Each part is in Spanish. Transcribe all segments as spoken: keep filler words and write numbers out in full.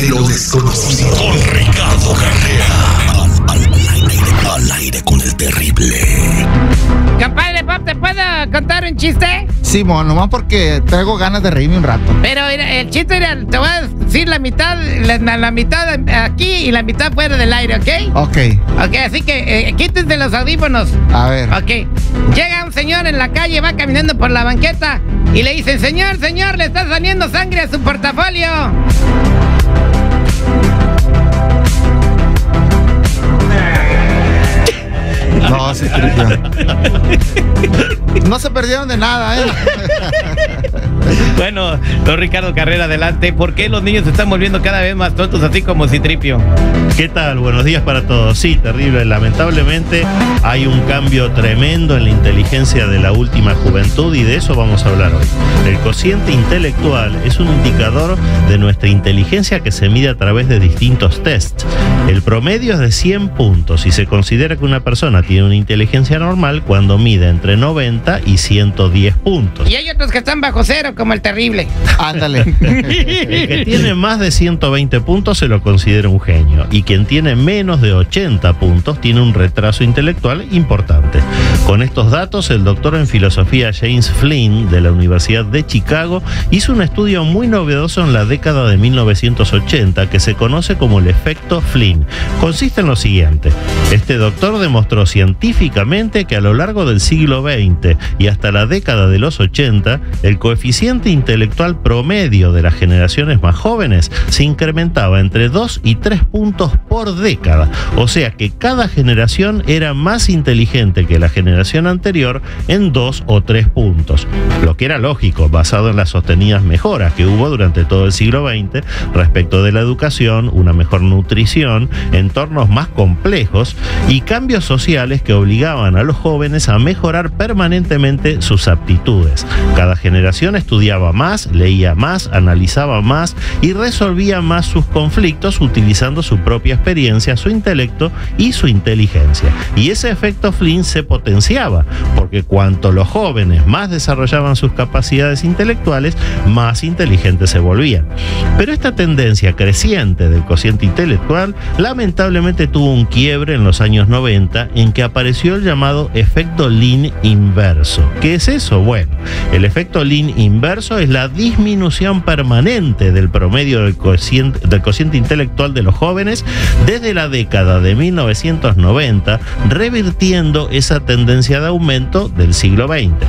de lo desconocido con Ricardo Carrera. Al, al, al, aire, al aire con el terrible. Compadre Pop, ¿te puedo contar un chiste? Sí, mon, nomás porque traigo ganas de reírme un rato. Pero mira, el chiste era, te voy a decir la mitad, la, la mitad aquí y la mitad fuera del aire, ¿ok? Ok. Ok, así que eh, quítense los audífonos. A ver. Ok. Llega un señor en la calle, va caminando por la banqueta y le dicen, señor, señor, le está saliendo sangre a su portafolio. No, sí, Cristian. No se perdieron de nada, ¿eh? Bueno, don Ricardo Carrera, adelante. ¿Por qué los niños se están volviendo cada vez más tontos, así como Citripio? ¿Qué tal? Buenos días para todos. Sí, terrible. Lamentablemente hay un cambio tremendo en la inteligencia de la última juventud y de eso vamos a hablar hoy. El cociente intelectual es un indicador de nuestra inteligencia que se mide a través de distintos tests. El promedio es de cien puntos y se considera que una persona tiene una inteligencia normal cuando mide entre noventa y ciento diez puntos. Y hay otros que están bajo cero, como el terrible. Ándale. El que tiene más de ciento veinte puntos se lo considera un genio y quien tiene menos de ochenta puntos tiene un retraso intelectual importante. Con estos datos, el doctor en filosofía James Flynn de la Universidad de Chicago hizo un estudio muy novedoso en la década de mil novecientos ochenta que se conoce como el efecto Flynn. Consiste en lo siguiente: este doctor demostró científicamente que a lo largo del siglo veinte y hasta la década de los ochenta, el coeficiente intelectual promedio de las generaciones más jóvenes se incrementaba entre dos y tres puntos por década. O sea que cada generación era más inteligente que la generación anterior en dos o tres puntos. Lo que era lógico, basado en las sostenidas mejoras que hubo durante todo el siglo veinte respecto de la educación, una mejor nutrición, entornos más complejos y cambios sociales que obligaban a los jóvenes a mejorar permanentemente sus aptitudes. Cada generación estudiaba más, leía más, analizaba más y resolvía más sus conflictos utilizando su propia experiencia, su intelecto y su inteligencia. Y ese efecto Flynn se potenciaba, porque cuanto los jóvenes más desarrollaban sus capacidades intelectuales, más inteligentes se volvían. Pero esta tendencia creciente del cociente intelectual lamentablemente tuvo un quiebre en los años noventa en que apareció el llamado efecto Flynn inverso. ¿Qué es eso? Bueno, el efecto Flynn inverso es la disminución permanente del promedio del cociente, del cociente intelectual de los jóvenes desde la década de mil novecientos noventa, revirtiendo esa tendencia de aumento del siglo veinte.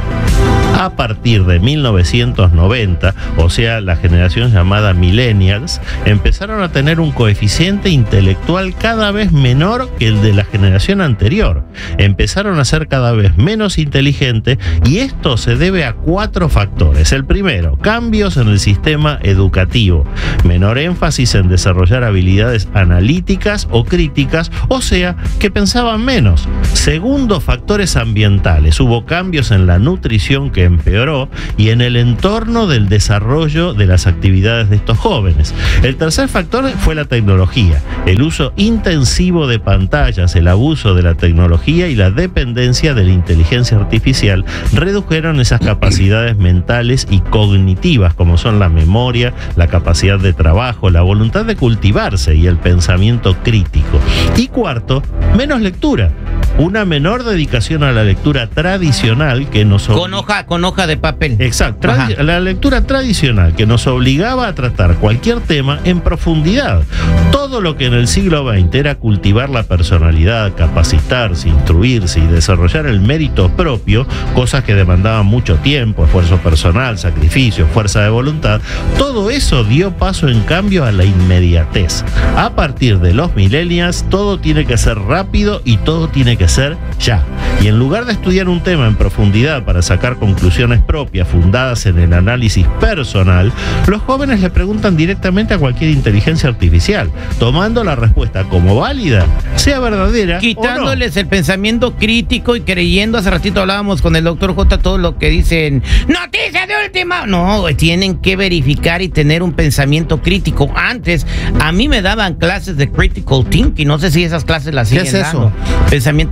A partir de mil novecientos noventa, o sea, la generación llamada Millennials, empezaron a tener un coeficiente intelectual cada vez menor que el de la generación anterior. Empezaron a ser cada vez menos inteligentes y esto se debe a cuatro factores. El primero, cambios en el sistema educativo. Menor énfasis en desarrollar habilidades analíticas o críticas, o sea, que pensaban menos. Segundo, factores ambientales. Hubo cambios en la nutrición que empeoró y en el entorno del desarrollo de las actividades de estos jóvenes. El tercer factor fue la tecnología. El uso intensivo de pantallas, el abuso de la tecnología y la dependencia de la inteligencia artificial redujeron esas capacidades mentales y cognitivas como son la memoria, la capacidad de trabajo, la voluntad de cultivarse y el pensamiento crítico. Y cuarto, menos lectura. Una menor dedicación a la lectura tradicional que nos Con hoja, con hoja de papel. Exacto, tradi- la lectura tradicional que nos obligaba a tratar cualquier tema en profundidad. Todo lo que en el siglo veinte era cultivar la personalidad, capacitarse, instruirse y desarrollar el mérito propio, cosas que demandaban mucho tiempo, esfuerzo personal, sacrificio, fuerza de voluntad, todo eso dio paso en cambio a la inmediatez. A partir de los millennials, todo tiene que ser rápido y todo tiene que ser ya. Y en lugar de estudiar un tema en profundidad para sacar conclusiones propias fundadas en el análisis personal, los jóvenes le preguntan directamente a cualquier inteligencia artificial, tomando la respuesta como válida, sea verdadera Quitándoles o no. el pensamiento crítico y creyendo, hace ratito hablábamos con el doctor J, todo lo que dicen, noticia de última. No, tienen que verificar y tener un pensamiento crítico. Antes, a mí me daban clases de critical thinking, no sé si esas clases las siguen ¿Qué es eso? dando. Pensamiento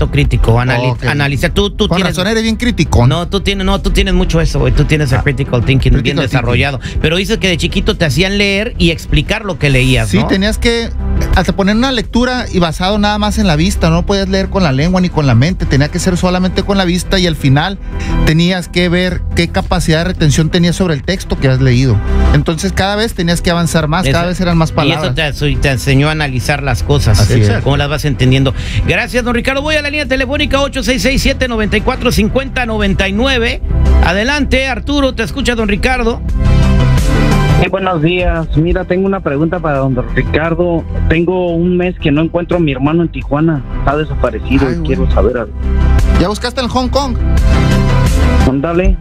pensamiento crítico, anali Ok. analiza. Tú, tú Con tienes. razón eres bien crítico. No, tú tienes, no, tú tienes mucho eso, güey. Tú tienes el Ah, critical thinking bien critical desarrollado. Pero dices que de chiquito te hacían leer y explicar lo que leías, Sí, ¿no? tenías que hasta poner una lectura y basado nada más en la vista, no podías leer con la lengua ni con la mente, tenía que ser solamente con la vista y al final tenías que ver qué capacidad de retención tenías sobre el texto que has leído. Entonces cada vez tenías que avanzar más, cada Eso- vez eran más Y palabras. eso te, te enseñó a analizar las cosas, Así es. cómo las vas entendiendo. Gracias, don Ricardo. Voy a la línea telefónica ocho seis seis, siete nueve cuatro, cinco cero nueve nueve. Adelante, Arturo, te escucha don Ricardo. Sí, buenos días. Mira, tengo una pregunta para don Ricardo. Tengo un mes que no encuentro a mi hermano en Tijuana. Está desaparecido Ay, y güey. quiero saber algo. ¿Ya buscaste en Hong Kong? Ándale.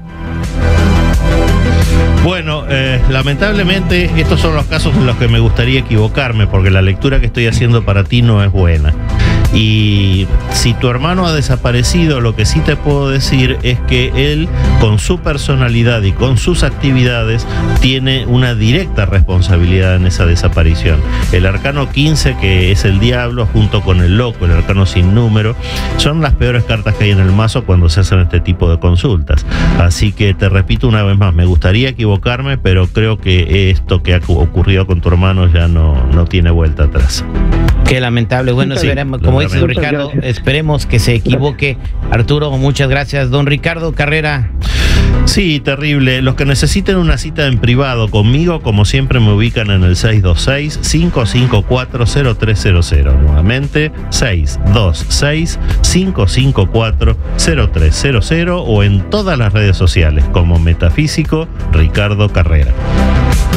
Bueno, eh, lamentablemente estos son los casos en los que me gustaría equivocarme porque la lectura que estoy haciendo para ti no es buena. Y si tu hermano ha desaparecido, lo que sí te puedo decir es que él, con su personalidad y con sus actividades, tiene una directa responsabilidad en esa desaparición. El arcano quince, que es el diablo, junto con el loco, el arcano sin número, son las peores cartas que hay en el mazo cuando se hacen este tipo de consultas. Así que te repito una vez más, me gustaría equivocarme, pero creo que esto que ha ocurrido con tu hermano ya no, no tiene vuelta atrás. Qué lamentable. Bueno, Sí, esperemos, como dice don muchas Ricardo, gracias. esperemos que se equivoque. Arturo, muchas gracias. Don Ricardo Carrera. Sí, terrible. Los que necesiten una cita en privado conmigo, como siempre, me ubican en el seis dos seis, cinco cinco cuatro, cero tres cero cero. Nuevamente, seis dos seis, cinco cinco cuatro, cero tres cero cero o en todas las redes sociales como Metafísico Ricardo Carrera.